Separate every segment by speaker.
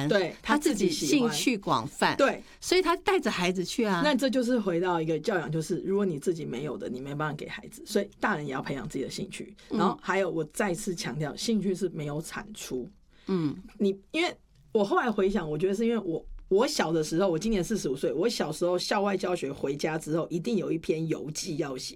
Speaker 1: 对，
Speaker 2: 他自己
Speaker 1: 喜欢
Speaker 2: 兴趣广泛，
Speaker 1: 对，
Speaker 2: 所以他带着孩子去啊。
Speaker 1: 那这就是回到一个教养，就是如果你自己没有的，你没办法给孩子，所以大人也要培养自己的兴趣。然后还有，我再次强调，兴趣是没有产出。因为我后来回想，我觉得是因为我小的时候，我今年45岁，我小时候校外教学回家之后，一定有一篇游记要写。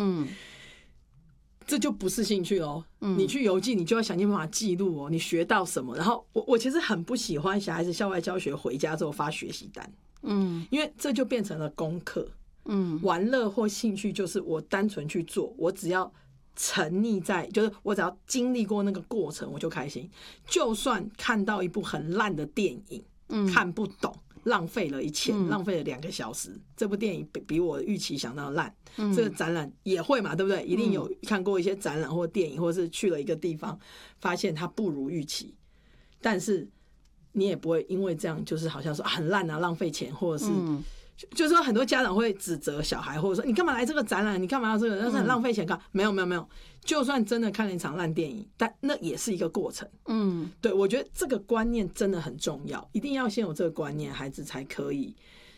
Speaker 1: 这就不是兴趣哦。你去游记，你就要想尽办法记录哦，你学到什么。然后我其实很不喜欢小孩子校外教学回家之后发学习单，因为这就变成了功课。玩乐或兴趣就是我单纯去做，我只要沉溺在，就是我只要经历过那个过程，我就开心。就算看到一部很烂的电影，看不懂，浪费了钱，浪费了2个小时，这部电影比我预期想到烂。这个展览也会嘛，对不对？一定有看过一些展览或电影，或是去了一个地方，发现它不如预期，但是你也不会因为这样就是好像说很烂啊，浪费钱，或者是就是说很多家长会指责小孩，或者说你干嘛来这个展览，你干嘛要这个，那是很浪费钱干。没有，就算真的看了一场烂电影，但那也是一个过程。对，我觉得这个观念真的很重要，一定要先有这个观念，孩子才可以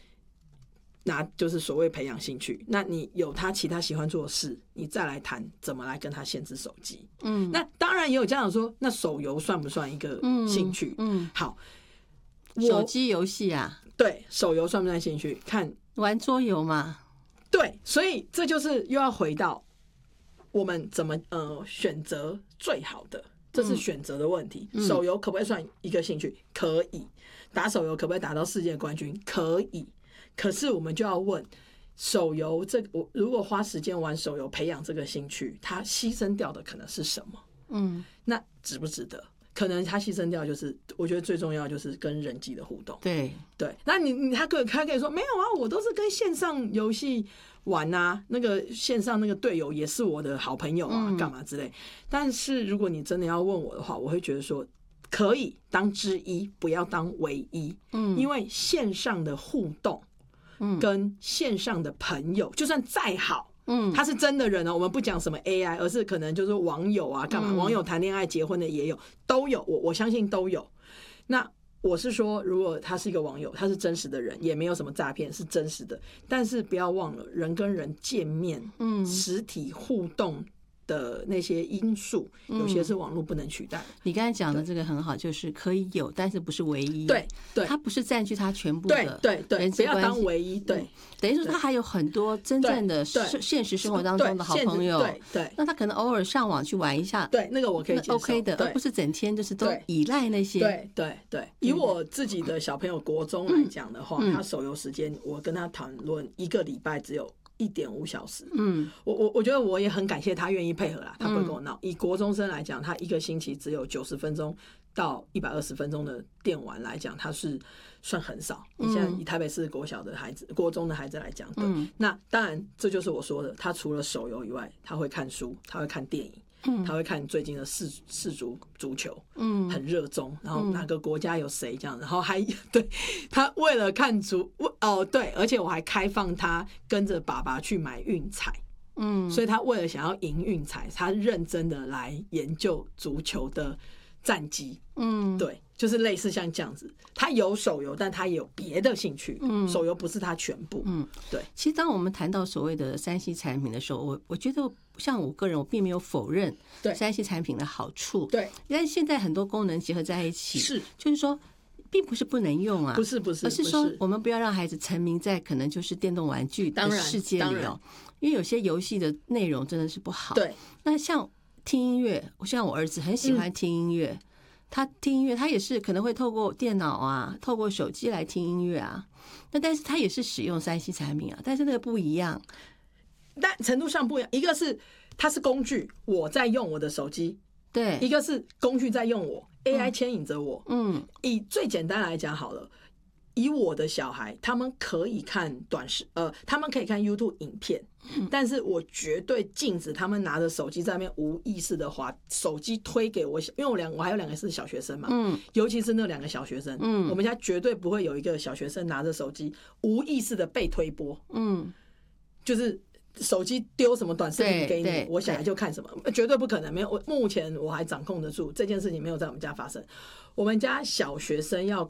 Speaker 1: 就是所谓培养兴趣。那你有他其他喜欢做的事，你再来谈怎么来跟他限制手机。那当然也有家长说，那手游算不算一个兴趣？好，
Speaker 2: 手机游戏啊，
Speaker 1: 对，手游算不算兴趣？看
Speaker 2: 玩桌游嘛。
Speaker 1: 对，所以这就是又要回到我们怎么选择最好的，这是选择的问题。手游可不可以算一个兴趣？可以。打手游可不可以打到世界冠军？可以。可是我们就要问，手游我如果花时间玩手游培养这个兴趣，它牺牲掉的可能是什么？那值不值得？可能他牺牲掉就是我觉得最重要就是跟人际的互动。对，那他可以说没有啊，我都是跟线上游戏玩啊，那个线上那个队友也是我的好朋友啊，干嘛之类。但是如果你真的要问我的话，我会觉得说可以当之一，不要当唯一。因为线上的互动跟线上的朋友就算再好，他是真的人哦，我们不讲什么 AI， 而是可能就是网友啊，干嘛？网友谈恋爱结婚的也有，都有，我相信都有。那我是说，如果他是一个网友，他是真实的人，也没有什么诈骗，是真实的。但是不要忘了，人跟人见面，实体互动的那些因素，有些是网络不能取代。
Speaker 2: 你刚才讲的这个很好，就是可以有，但是不是唯一。
Speaker 1: 对，
Speaker 2: 它不是占据它全部的人际关系，
Speaker 1: 不要当唯一。对，
Speaker 2: 等于说他还有很多真正的现实生活当中的好朋友。
Speaker 1: 对，
Speaker 2: 那他可能偶尔上网去玩一下，
Speaker 1: 对，那个我可以接受
Speaker 2: ，OK 的，而不是整天就是都依赖那些。
Speaker 1: 对。以我自己的小朋友国中来讲的话，他手游时间，我跟他谈论1个礼拜只有1.5小时。我觉得我也很感谢他愿意配合啦，他不会跟我闹。以国中生来讲，他1个星期只有90分钟到120分钟的电玩来讲，他是算很少。你现在以台北市国小的孩子、国中的孩子来讲，那当然这就是我说的，他除了手游以外，他会看书，他会看电影。他会看最近的世足球，很热衷，然后哪个国家有谁这样，然后还对他为了看对，而且我还开放他跟着爸爸去买运彩，所以他为了想要赢运彩，他认真的来研究足球的战绩，对，就是类似像这样子，他有手游，但他也有别的兴趣，手游不是他全部，对。
Speaker 2: 其实当我们谈到所谓的3C 产品的时候，我觉得像我个人，我并没有否认3C 产品的好处，
Speaker 1: 对，
Speaker 2: 但现在很多功能结合在一起，就是说并不是不能用啊，
Speaker 1: 不是，
Speaker 2: 而是说我们不要让孩子沉迷在可能就是电动玩具的世界里哦，因为有些游戏的内容真的是不好。
Speaker 1: 对，
Speaker 2: 那像听音乐，像我儿子很喜欢听音乐，他听音乐，他也是可能会透过电脑啊，透过手机来听音乐啊。但是他也是使用3C 产品啊，但是那个不一样，
Speaker 1: 但程度上不一样。一个是它是工具，我在用我的手机；对，一个是工具在用我，AI 牵引着我。以最简单来讲好了。以我的小孩，他们可以看他们可以看 YouTube 影片，但是我绝对禁止他们拿着手机在那边无意识的滑，手机推给我，因为我还有2个是小学生嘛，尤其是那2个小学生，我们家绝对不会有一个小学生拿着手机无意识的被推播，就是手机丢什么短视频给你，我小孩就看什么，绝对不可能，没有。目前我还掌控得住这件事情，没有在我们家发生。我们家小学生要